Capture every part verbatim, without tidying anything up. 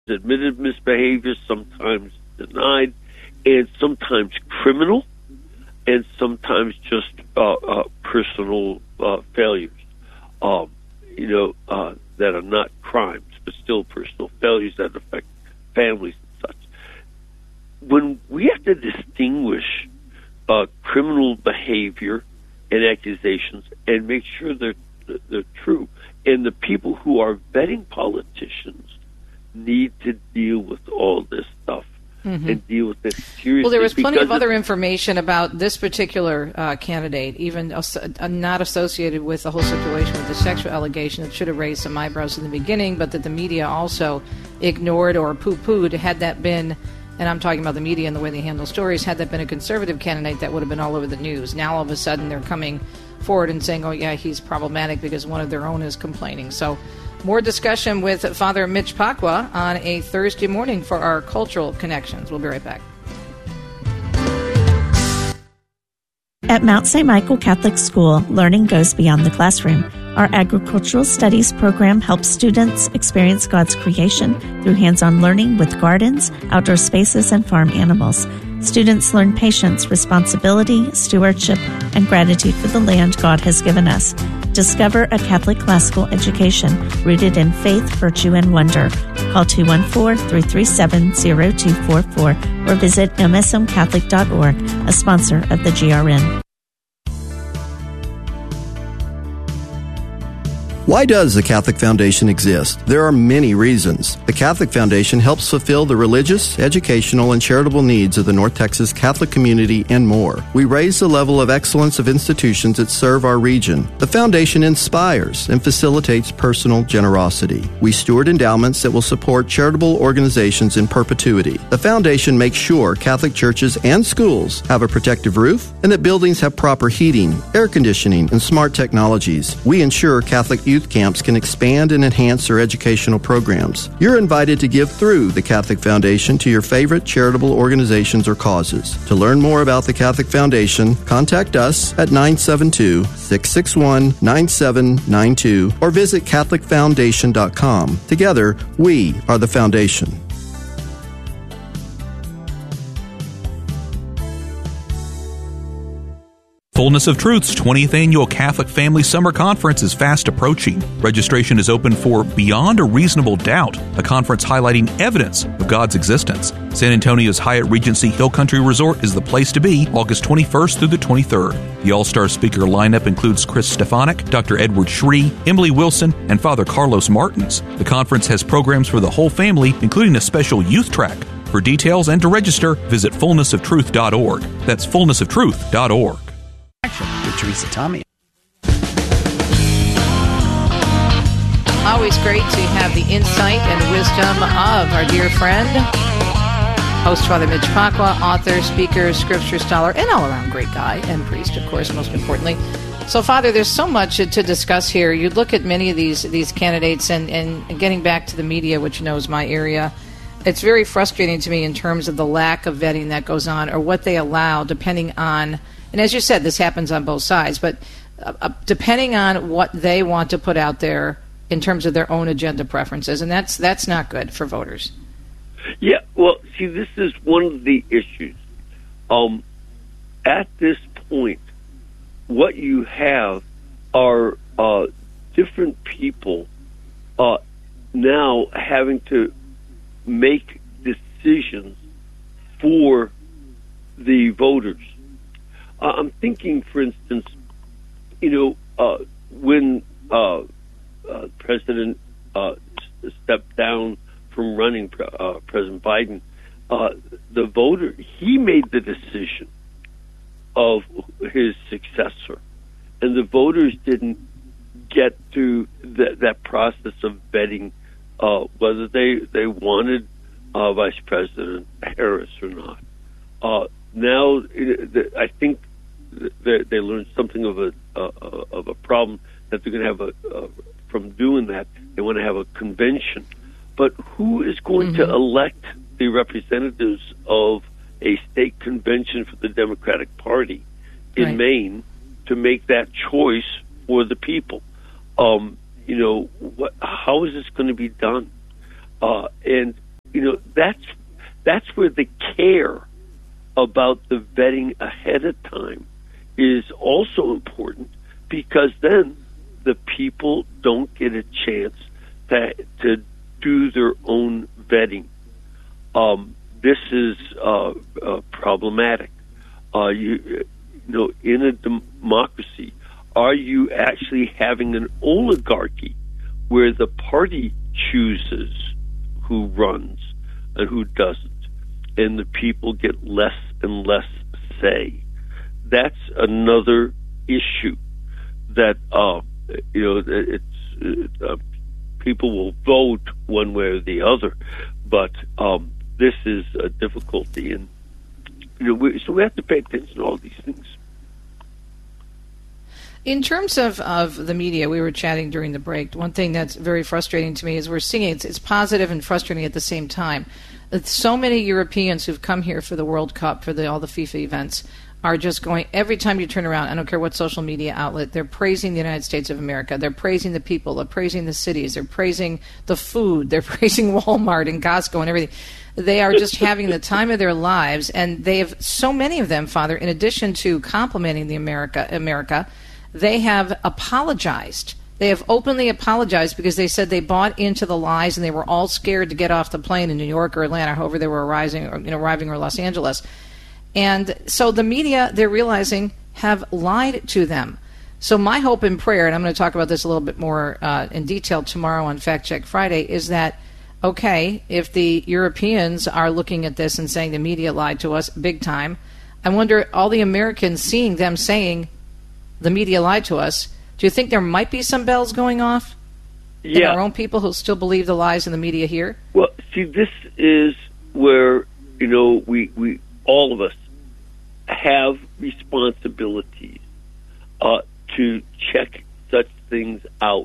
admitted misbehavior, sometimes denied, and sometimes criminal, and sometimes just uh, uh, personal uh, failures, um, you know, uh, that are not crimes, but still personal failures that affect families and such. When we have to distinguish uh, criminal behavior and accusations and make sure they're, they're true, and the people who are vetting politicians need to deal with all this stuff. Mm-hmm. And deal with it seriously. Well, there was plenty of other information about this particular uh, candidate, even uh, not associated with the whole situation with the sexual allegation that should have raised some eyebrows in the beginning, but that the media also ignored or poo-pooed. Had that been, and I'm talking about the media and the way they handle stories, had that been a conservative candidate, that would have been all over the news. Now, all of a sudden, they're coming forward and saying, oh, yeah, he's problematic because one of their own is complaining. So more discussion with Father Mitch Pacwa on a Thursday morning for our Cultural Connections. We'll be right back. At Mount Saint Michael Catholic School, learning goes beyond the classroom. Our agricultural studies program helps students experience God's creation through hands-on learning with gardens, outdoor spaces, and farm animals. Students learn patience, responsibility, stewardship, and gratitude for the land God has given us. Discover a Catholic classical education rooted in faith, virtue, and wonder. Call two one four, three three seven, zero two four four or visit m s m catholic dot org, a sponsor of the G R N. Why does the Catholic Foundation exist? There are many reasons. The Catholic Foundation helps fulfill the religious, educational, and charitable needs of the North Texas Catholic community and more. We raise the level of excellence of institutions that serve our region. The Foundation inspires and facilitates personal generosity. We steward endowments that will support charitable organizations in perpetuity. The Foundation makes sure Catholic churches and schools have a protective roof and that buildings have proper heating, air conditioning, and smart technologies. We ensure Catholic youth camps can expand and enhance their educational programs. You're invited to give through the Catholic Foundation to your favorite charitable organizations or causes. To learn more about the Catholic Foundation, contact us at nine seven two, six six one, nine seven nine two or visit catholic foundation dot com. Together, we are the Foundation. Fullness of Truth's twentieth Annual Catholic Family Summer Conference is fast approaching. Registration is open for Beyond a Reasonable Doubt, a conference highlighting evidence of God's existence. San Antonio's Hyatt Regency Hill Country Resort is the place to be August twenty-first through the twenty-third. The all-star speaker lineup includes Chris Stefanik, Doctor Edward Shree, Emily Wilson, and Father Carlos Martins. The conference has programs for the whole family, including a special youth track. For details and to register, visit fullness of truth dot org. That's fullness of truth dot org. With Teresa Tommy. Always great to have the insight and wisdom of our dear friend, host Father Mitch Pacwa, author, speaker, scripture scholar, and all-around great guy, and priest, of course, most importantly. So, Father, there's so much to discuss here. You look at many of these these candidates, and, and getting back to the media, which you know is my area, it's very frustrating to me in terms of the lack of vetting that goes on, or what they allow, depending on, and as you said, this happens on both sides, but uh, depending on what they want to put out there in terms of their own agenda preferences, and that's that's not good for voters. Yeah, well, see, this is one of the issues. Um, at this point, what you have are uh, different people uh, now having to make decisions for the voters. Uh, I'm thinking, for instance, you know, uh, when uh, uh, President uh, stepped down from running, uh, President Biden, uh, the voter, he made the decision of his successor. And the voters didn't get to th- that process of vetting uh, whether they, they wanted uh, Vice President Harris or not. Uh, now, it, I think they, they learned something of a uh, of a problem that they're going to have a uh, from doing that. They want to have a convention, but who is going mm-hmm. to elect the representatives of a state convention for the Democratic Party in right. Maine to make that choice for the people? Um, you know, what, how is this going to be done? Uh, and about the vetting ahead of time is also important, because then the people don't get a chance to, to do their own vetting. Um, this is uh, uh, problematic. Uh, you, you know, in a democracy, are you actually having an oligarchy where the party chooses who runs and who doesn't, and the people get less and less say? That's another issue that, uh, you know, it's uh, people will vote one way or the other, but um, this is a difficulty, and you know, we, so we have to pay attention to all these things. In terms of, of the media, we were chatting during the break. One thing that's very frustrating to me is we're seeing it's, it's positive and frustrating at the same time. So many Europeans who've come here for the World Cup, for the, all the FIFA events, are just going, every time you turn around, I don't care what social media outlet, they're praising the United States of America. They're praising the people. They're praising the cities. They're praising the food. They're praising Walmart and Costco and everything. They are just having the time of their lives, and they have, so many of them, Father, in addition to complimenting the America, America, they have apologized. They have openly apologized because they said they bought into the lies, and they were all scared to get off the plane in New York or Atlanta, however they were arriving, or, you know, arriving, or Los Angeles. And so the media, they're realizing, have lied to them. So my hope and prayer, and I'm going to talk about this a little bit more uh, in detail tomorrow on Fact Check Friday, is that, okay, if the Europeans are looking at this and saying the media lied to us big time, I wonder, all the Americans seeing them saying the media lied to us, do you think there might be some bells going off Yeah. in our own people who still believe the lies in the media here? Well, see, this is where, you know, we, we all of us have responsibilities uh, to check such things out.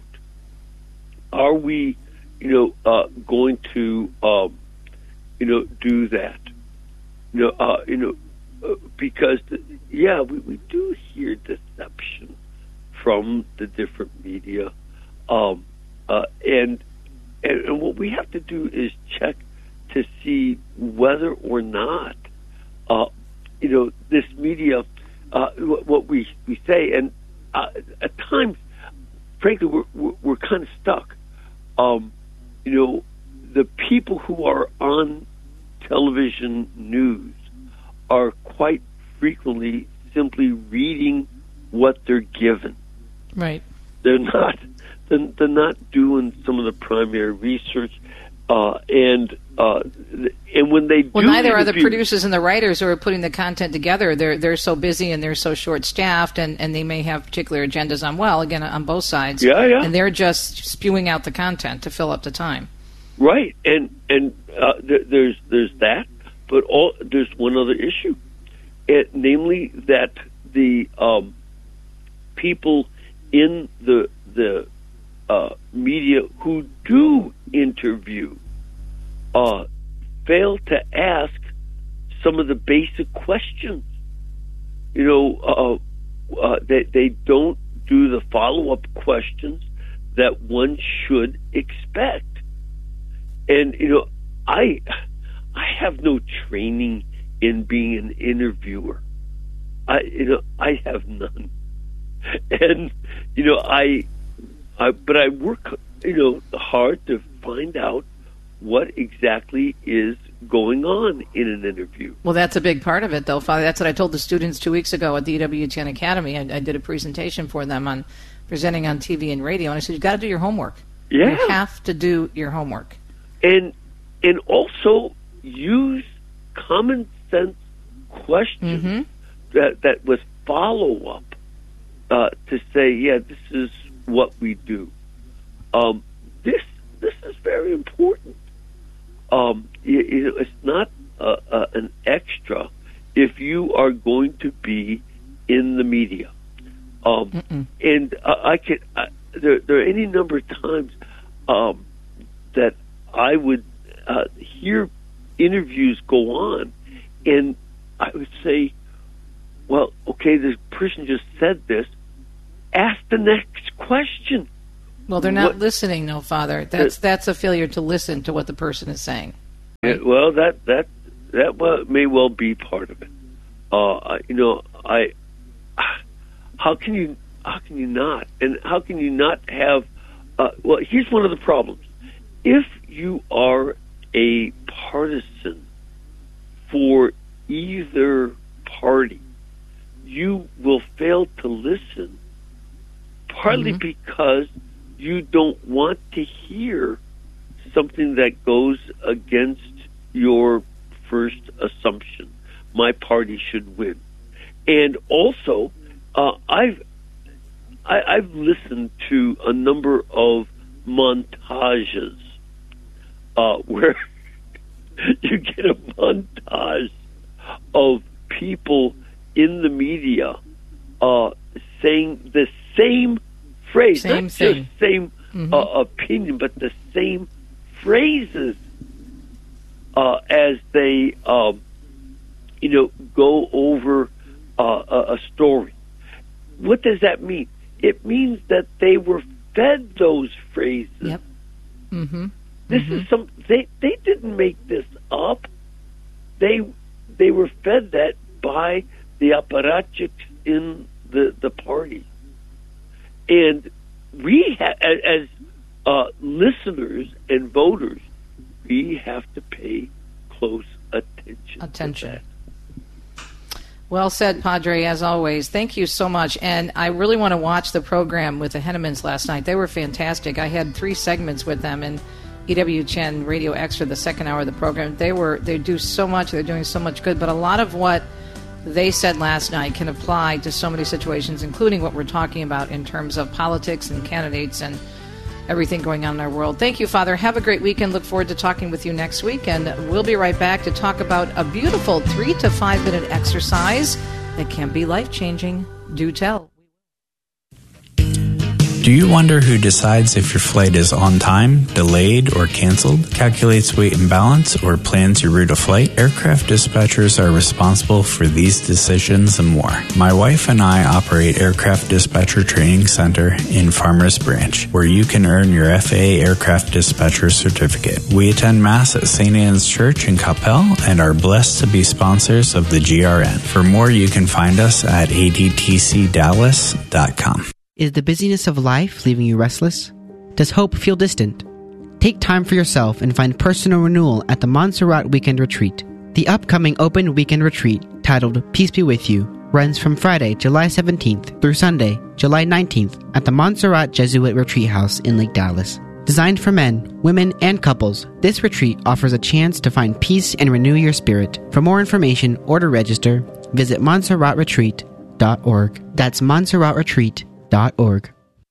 Are we, you know, uh, going to, um, you know, do that? You know, uh, you know, uh, because the, yeah, we, we do hear deception from the different media, um, uh, and, and and what we have to do is check to see whether or not, uh, you know, this media, uh, what we we say, and uh, at times, frankly, we're we're, we're kind of stuck. Um, you know, the people who are on television news are quite frequently simply reading what they're given. Right. They're not. They're, they're not doing some of the primary research, uh, and uh, and when they do, well, neither are the interview, producers and the writers who are putting the content together. They're they're so busy and they're so short-staffed, and, and they may have particular agendas on well, again, on both sides. Yeah, yeah. And they're just spewing out the content to fill up the time. Right, and and uh, th- there's there's that, but all, there's one other issue, it, namely that the um, people in the the uh, media who do interview uh, fail to ask some of the basic questions. You know, uh, uh, they they don't do the follow-up questions that one should expect. And you know, I I have no training in being an interviewer. I you know I have none, and you know I, I but I work you know hard to find out what exactly is going on in an interview. Well, that's a big part of it, though, Father. That's what I told the students two weeks ago at the E W T N Academy. I, I did a presentation for them on presenting on T V and radio, and I said, you've got to do your homework. Yeah, you have to do your homework. And and also use common sense questions mm-hmm. that that with follow up uh, to say, yeah, this is what we do. Um, this this is very important. Um, you, you know, it's not uh, uh, an extra if you are going to be in the media. Um, and uh, I can uh, there there are any number of times um, that I would uh, hear interviews go on, and I would say, well, okay, this person just said this. Ask the next question. Well, they're not what, listening, no, Father. That's uh, that's a failure to listen to what the person is saying. Right? Yeah, well, that that that may well be part of it. Uh, you know, I. How can you? How can you not? And how can you not have? Uh, well, here's one of the problems. If you are a partisan for either party, you will fail to listen, partly mm-hmm. because you don't want to hear something that goes against your first assumption. My party should win. And also, uh, I've I, I've listened to a number of montages uh, where you get a montage of people in the media uh, saying the same phrase, same not thing. just same mm-hmm. uh, opinion, but the same phrases uh, as they, um, you know, go over uh, a, a story. What does that mean? It means that they were fed those phrases. Yep. Mm-hmm. This mm-hmm. is some. They they didn't make this up. They they were fed that by the apparatchiks in the the party, and we ha- as uh, listeners and voters, we have to pay close attention. Attention. To that. Well said, Padre, as always. Thank you so much. And I really want to watch the program with the Hennemans last night. They were fantastic. I had three segments with them in E W Chen Radio Extra, the second hour of the program. They were they do so much. They're doing so much good. But a lot of what they said last night can apply to so many situations, including what we're talking about in terms of politics and candidates and everything going on in our world. Thank you, Father. Have a great weekend. Look forward to talking with you next week. And we'll be right back to talk about a beautiful three to five minute exercise that can be life-changing. Do tell. Do you wonder who decides if your flight is on time, delayed, or canceled, calculates weight and balance, or plans your route of flight? Aircraft dispatchers are responsible for these decisions and more. My wife and I operate Aircraft Dispatcher Training Center in Farmers Branch, where you can earn your F A A Aircraft Dispatcher Certificate. We attend Mass at Saint Anne's Church in Coppell and are blessed to be sponsors of the G R N. For more, you can find us at a d t c dallas dot com. Is the busyness of life leaving you restless? Does hope feel distant? Take time for yourself and find personal renewal at the Montserrat Weekend Retreat. The upcoming open weekend retreat, titled Peace Be With You, runs from Friday, July seventeenth through Sunday, July nineteenth at the Montserrat Jesuit Retreat House in Lake Dallas. Designed for men, women, and couples, this retreat offers a chance to find peace and renew your spirit. For more information or to register, visit montserrat retreat dot org. That's montserrat retreat dot org.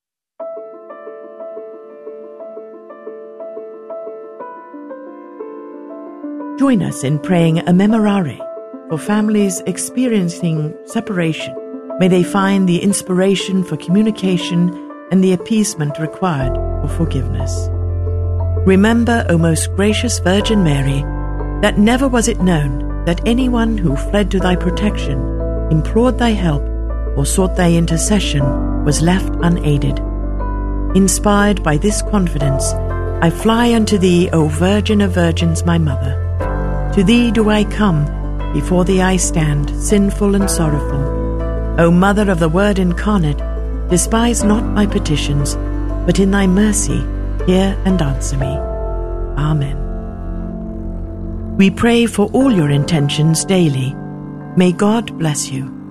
Join us in praying a memorare for families experiencing separation. May they find the inspiration for communication and the appeasement required for forgiveness. Remember, O most gracious Virgin Mary, that never was it known that anyone who fled to thy protection, implored thy help, or sought thy intercession was left unaided. Inspired by this confidence, I fly unto thee, O Virgin of Virgins, my Mother. To thee do I come, before thee I stand, sinful and sorrowful. O Mother of the Word incarnate, despise not my petitions, but in thy mercy hear and answer me. Amen. We pray for all your intentions daily. May God bless you.